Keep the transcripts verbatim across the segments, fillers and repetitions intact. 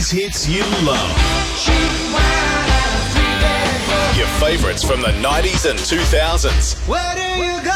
nineties hits you love. Your favourites from the nineties and two thousands. Where do you go?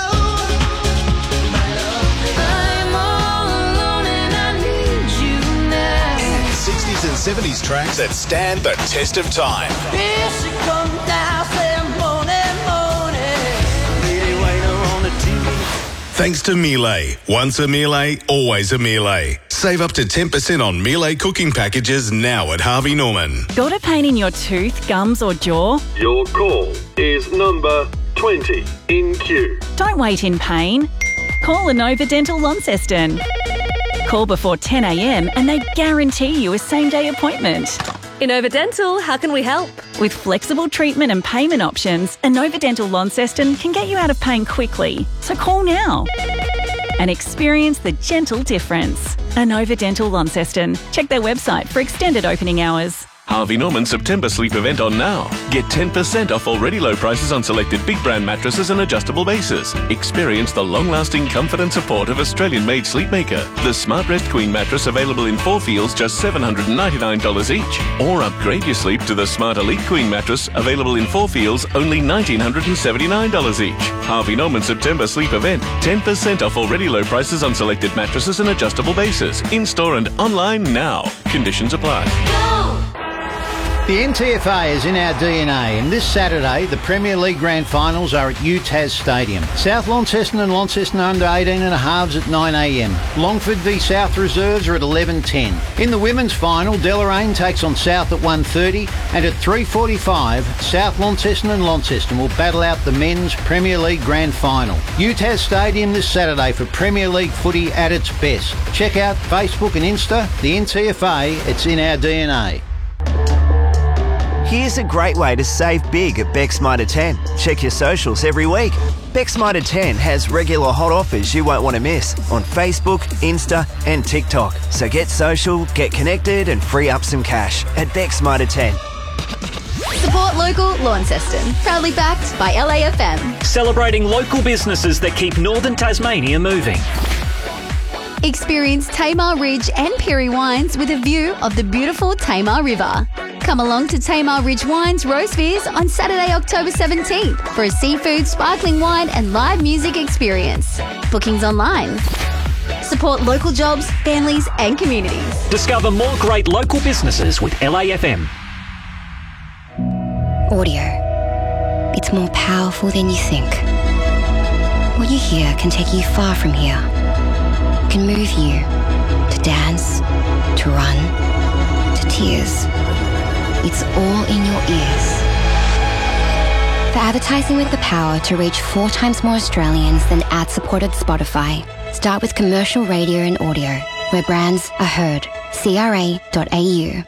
I'm all alone and I need you now. And sixties and seventies tracks that stand the test of time. Here she comes now, say morning, morning. Lady waiter on the T V. Thanks to Miele. Once a Miele, always a Miele. Save up to ten percent on Miele cooking packages now at Harvey Norman. Got a pain in your tooth, gums or jaw? Your call is number twenty in queue. Don't wait in pain. Call Inova Dental Launceston. Call before ten a m and they guarantee you a same-day appointment. Inova Dental, how can we help? With flexible treatment and payment options, Inova Dental Launceston can get you out of pain quickly. So call now and experience the gentle difference. Inova Dental Launceston. Check their website for extended opening hours. Harvey Norman September sleep event on now. Get ten percent off already low prices on selected big brand mattresses and adjustable bases. Experience the long-lasting comfort and support of Australian-made Sleepmaker. The Smart Rest Queen mattress available in four feels just seven hundred ninety-nine dollars each. Or upgrade your sleep to the Smart Elite Queen mattress available in four feels only one thousand nine hundred seventy-nine dollars each. Harvey Norman September sleep event. ten percent off already low prices on selected mattresses and adjustable bases. In-store and online now. Conditions apply. The N T F A is in our D N A, and this Saturday the Premier League Grand Finals are at U T A S Stadium. South Launceston and Launceston under eighteen and a halves at nine a m. Longford v South Reserves are at eleven ten. In the women's final, Deloraine takes on South at one thirty, and at three forty-five, South Launceston and Launceston will battle out the men's Premier League Grand Final. U T A S Stadium this Saturday for Premier League footy at its best. Check out Facebook and Insta, the N T F A, it's in our D N A. Here's a great way to save big at Beck's Mitre ten. Check your socials every week. Beck's Mitre ten has regular hot offers you won't want to miss on Facebook, Insta and TikTok. So get social, get connected and free up some cash at Beck's Mitre ten. Support local Launceston. Proudly backed by L A F M. Celebrating local businesses that keep northern Tasmania moving. Experience Tamar Ridge and Perry Wines with a view of the beautiful Tamar River. Come along to Tamar Ridge Wines Rosevears on Saturday, October seventeenth for a seafood, sparkling wine and live music experience. Bookings online. Support local jobs, families and communities. Discover more great local businesses with L A F M. Audio. It's more powerful than you think. What you hear can take you far from here. Can move you to dance, to run, to tears. It's all in your ears. For advertising with the power to reach four times more Australians than ad-supported Spotify, start with commercial radio and audio, where brands are heard. C R A dot A U.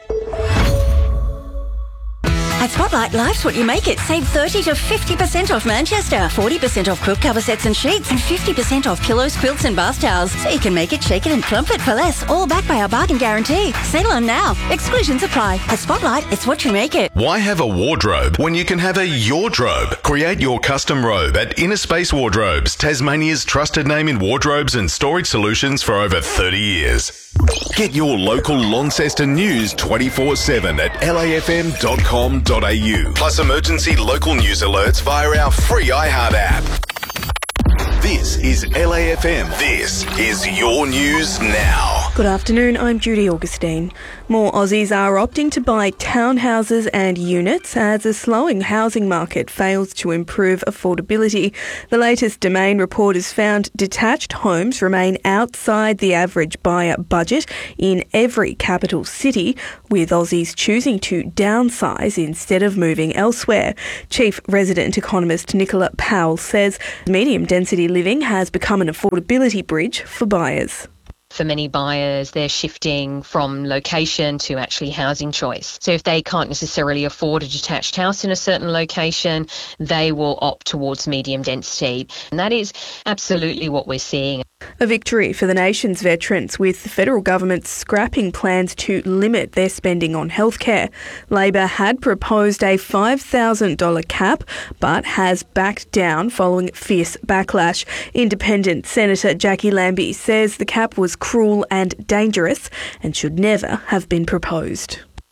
At Spotlight, life's what you make it. Save thirty to fifty percent off Manchester, forty percent off quilt cover sets and sheets, and fifty percent off pillows, quilts and bath towels. So you can make it, shake it and plump it for less. All backed by our bargain guarantee. Settle on now. Exclusions apply. At Spotlight, it's what you make it. Why have a wardrobe when you can have a yardrobe? Create your custom robe at Inner Space Wardrobes, Tasmania's trusted name in wardrobes and storage solutions for over thirty years. Get your local Launceston news twenty-four seven at L A F M dot com dot A U. Plus emergency local news alerts via our free iHeart app. This is L A F M. This is your news now. Good afternoon, I'm Judy Augustine. More Aussies are opting to buy townhouses and units as a slowing housing market fails to improve affordability. The latest Domain report has found detached homes remain outside the average buyer budget in every capital city, with Aussies choosing to downsize instead of moving elsewhere. Chief Resident Economist Nicola Powell says medium density living has become an affordability bridge for buyers. For many buyers, they're shifting from location to actually housing choice. So if they can't necessarily afford a detached house in a certain location, they will opt towards medium density. And that is absolutely what we're seeing. A victory for the nation's veterans, with the federal government scrapping plans to limit their spending on healthcare. Labor had proposed a five thousand dollars cap, but has backed down following fierce backlash. Independent Senator Jackie Lambie says the cap was cruel and dangerous and should never have been proposed.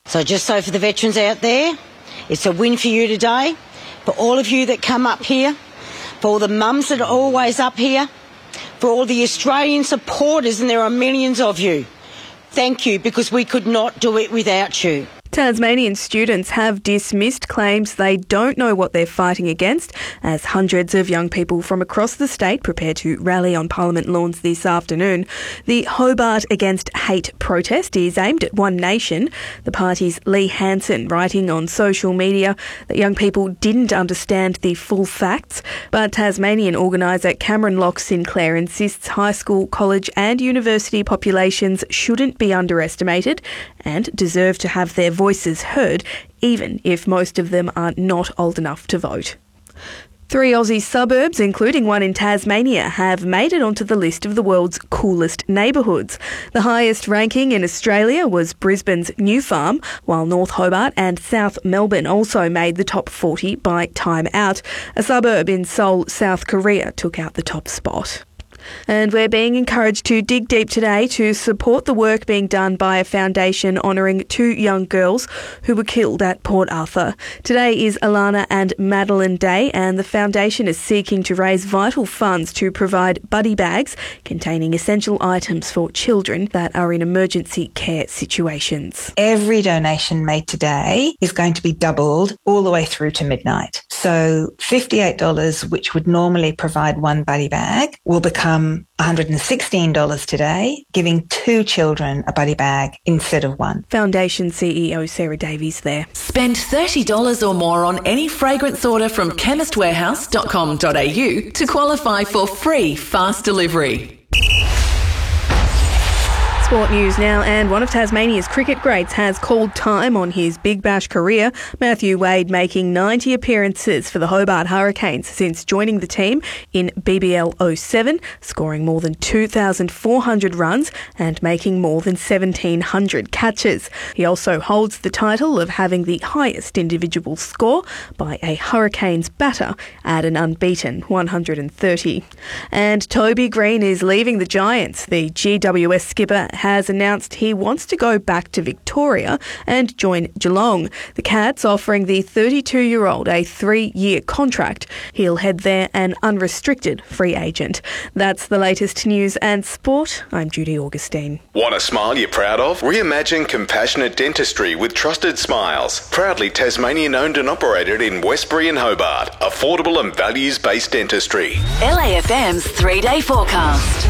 So just so for the veterans out there, it's a win for you today, for all of you that come up here, for all the mums that are always up here, for all the Australian supporters, and there are millions of you. Thank you, because we could not do it without you. Tasmanian students have dismissed claims they don't know what they're fighting against, as hundreds of young people from across the state prepare to rally on Parliament lawns this afternoon. The Hobart Against Hate protest is aimed at One Nation. The party's Lee Hansen writing on social media that young people didn't understand the full facts, but Tasmanian organiser Cameron Locke Sinclair insists high school, college and university populations shouldn't be underestimated and deserve to have their voices heard, even if most of them are not old enough to vote. Three Aussie suburbs, including one in Tasmania, have made it onto the list of the world's coolest neighbourhoods. The highest ranking in Australia was Brisbane's New Farm, while North Hobart and South Melbourne also made the top forty by Time Out. A suburb in Seoul, South Korea, took out the top spot. And we're being encouraged to dig deep today to support the work being done by a foundation honouring two young girls who were killed at Port Arthur. Today is Alana and Madeline Day, and the foundation is seeking to raise vital funds to provide buddy bags containing essential items for children that are in emergency care situations. Every donation made today is going to be doubled all the way through to midnight. So fifty-eight dollars, which would normally provide one buddy bag, will become one hundred sixteen dollars today, giving two children a buddy bag instead of one. Foundation C E O Sarah Davies there. Spend thirty dollars or more on any fragrance order from chemist warehouse dot com dot a u to qualify for free fast delivery. Sport news now, and one of Tasmania's cricket greats has called time on his Big Bash career. Matthew Wade making ninety appearances for the Hobart Hurricanes since joining the team in B B L oh seven, scoring more than two thousand four hundred runs and making more than seventeen hundred catches. He also holds the title of having the highest individual score by a Hurricanes batter at an unbeaten one hundred thirty. And Toby Green is leaving the Giants. The G W S skipper has announced he wants to go back to Victoria and join Geelong. The Cats offering the thirty-two-year-old a three-year contract. He'll head there an unrestricted free agent. That's the latest news and sport. I'm Judy Augustine. Want a smile you're proud of? Reimagine compassionate dentistry with Trusted Smiles. Proudly Tasmanian owned and operated in Westbury and Hobart. Affordable and values-based dentistry. L A F M's three-day forecast.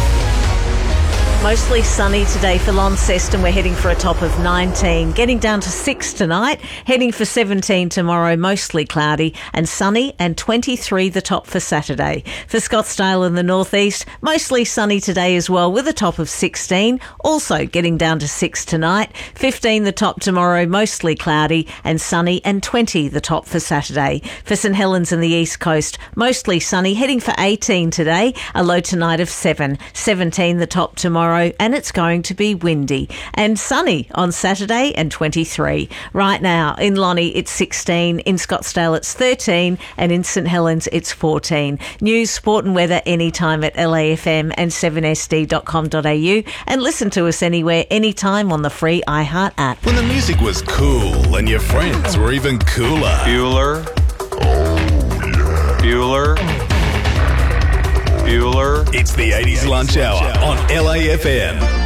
Mostly sunny today for Launceston. We're heading for a top of nineteen. Getting down to six tonight. Heading for seventeen tomorrow. Mostly cloudy and sunny, and twenty-three the top for Saturday. For Scottsdale in the northeast, mostly sunny today as well with a top of sixteen. Also getting down to six tonight. fifteen the top tomorrow. Mostly cloudy and sunny, and twenty the top for Saturday. For St Helens in the east coast, mostly sunny. Heading for eighteen today. A low tonight of seven. seventeen the top tomorrow. And it's going to be windy and sunny on Saturday, and twenty-three. Right now in Lonnie it's sixteen, in Scottsdale it's thirteen, and in St Helens it's fourteen. News, sport and weather anytime at L A F M and seven S D dot com dot a u, and listen to us anywhere, anytime on the free iHeart app. When the music was cool and your friends were even cooler. Bueller. Oh, yeah. Bueller. Bueller. It's the eighties Lunch Hour on L A F M.